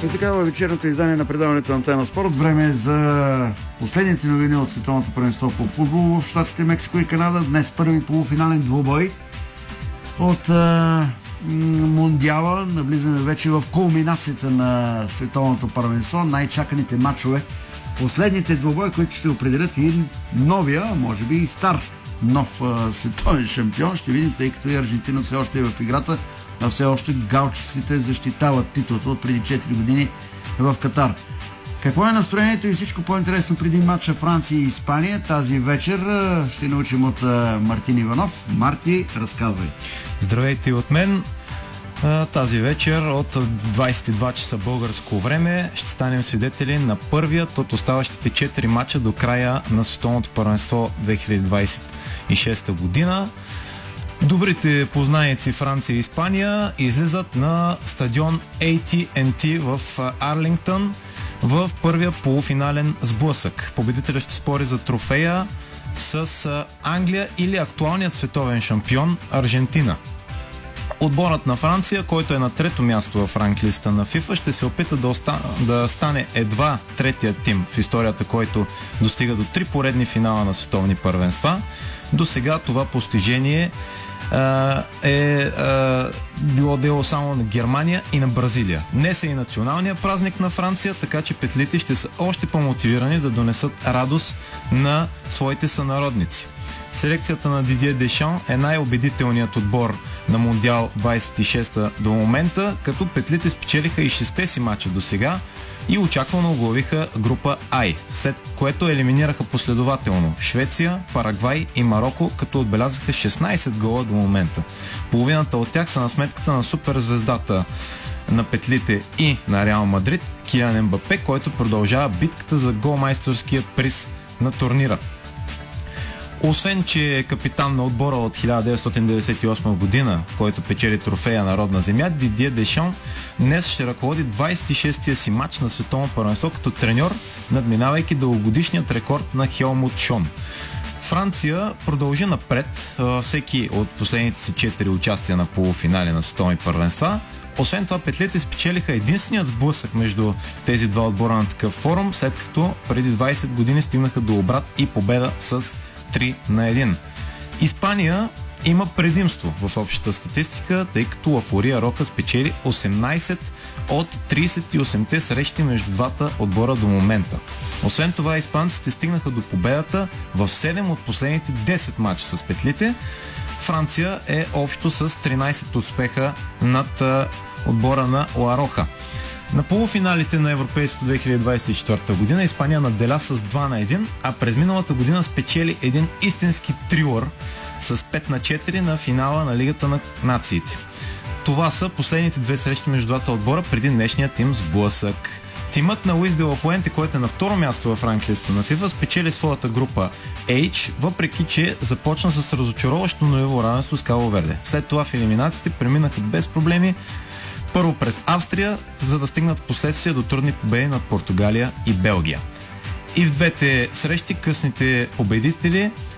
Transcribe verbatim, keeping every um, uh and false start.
И така, във вечерното издание на предаването на Антена Спорт, време е за последните новини от световното първенство по футбол в щатите Мексико и Канада. Днес първи полуфинален двубой от а, Мондиала. Навлизаме вече в кулминацията на световното първенство. Най-чаканите матчове. Последните двубой, които ще определят и новия, може би и стар нов а, световен шампион. Ще видим, тъй като и Аржентина все още е в играта, а все още галчиците защитават титлата от преди четири години в Катар. Какво е настроението и всичко по-интересно преди матча Франция и Испания тази вечер ще научим от Мартин Иванов. Марти, разказвай. Здравейте и от мен. Тази вечер от двайсет и два часа българско време ще станем свидетели на първият от оставащите четири матча до края на световното първенство две хиляди двайсет и шеста година. Добрите познайници Франция и Испания излизат на стадион Ей Ти енд Ти в Арлингтън в първия полуфинален сблъсък. Победителят ще спори за трофея с Англия или актуалният световен шампион Аржентина. Отборът на Франция, който е на трето място в ранглиста на ФИФА, ще се опита да, оста... да стане едва третият тим в историята, който достига до три поредни финала на световни първенства. До сега това постижение а, е а, било дело само на Германия и на Бразилия. Днес е и националният празник на Франция, така че петлите ще са още по-мотивирани да донесат радост на своите сънародници. Селекцията на Дидие Дешан е най-убедителният отбор на Мондиал двайсет и шеста до момента, като петлите спечелиха и шесте си мача до сега и очаквано оглавиха група Ай, след което елиминираха последователно Швеция, Парагвай и Мароко, като отбелязаха шестнайсет гола до момента. Половината от тях са на сметката на суперзвездата на петлите и на Реал Мадрид, Килиан Ембапе, който продължава битката за голмайсторския приз на турнира. Освен, че е капитан на отбора от хиляда деветстотин деветдесет и осма година, който печели трофея на родна земя, Дидие Дешан днес ще ръководи двайсет и шестия си матч на световно първенство като треньор, надминавайки дългогодишният рекорд на Хелмут Шон. Франция продължи напред всеки от последните си четири участия на полуфинали на световни първенства. Освен това, петлите спечелиха единственият сблъсък между тези два отбора на такъв форум, след като преди двайсет години стигнаха до обрат и победа с три на едно. Испания има предимство в общата статистика, тъй като Лафория Рока спечели осемнайсет от трийсет и осемте срещи между двата отбора до момента. Освен това, испанците стигнаха до победата в седем от последните десет мача с петлите. Франция е общо с тринайсет успеха над отбора на Ла Роха. На полуфиналите на Европейското две хиляди двайсет и четвърта година Испания надделя с два на едно, а през миналата година спечели един истински трилър с пет на четири на финала на Лигата на нациите. Това са последните две срещи между двата отбора преди днешният им сблъсък. Тимът на Луис де ла Фуенте, който е на второ място в ранглиста на ФИФА, спечели своята група H, въпреки че започна с разочароващо нулево равенство с Кабо Верде. След това в елиминациите преминаха без проблеми първо през Австрия, за да стигнат в последствие до трудни победи над Португалия и Белгия. И в двете срещи късните победители